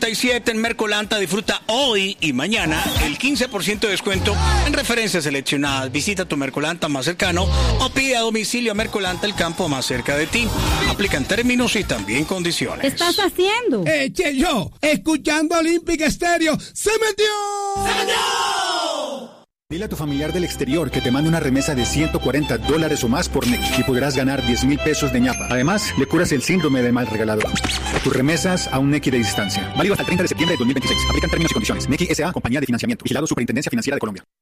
en Mercolanta. Disfruta hoy y mañana el 15% de descuento en referencias seleccionadas. Visita tu Mercolanta más cercano o pide a domicilio a Mercolanta, el campo más cerca de ti. Aplican términos y también condiciones. ¿Qué estás haciendo? Yo, escuchando Olímpica Estéreo. ¡Se metió! ¡Se metió! Dile a tu familiar del exterior que te mande una remesa de $140 o más por Nequi y podrás ganar 10,000 pesos de ñapa. Además, le curas el síndrome del mal regalador. Tus remesas a un Nequi de distancia. Válido hasta el 30 de septiembre de 2026. Aplican términos y condiciones. Nequi S.A., compañía de financiamiento. Vigilado Superintendencia Financiera de Colombia.